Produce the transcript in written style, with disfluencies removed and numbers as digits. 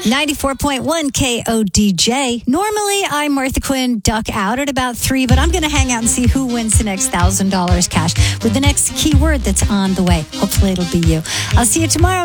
94.1 KODJ. Normally, I'm Martha Quinn, duck out at about 3, but I'm going to hang out and see who wins the next $1,000 cash with the next keyword that's on the way. Hopefully, it'll be you. I'll see you tomorrow.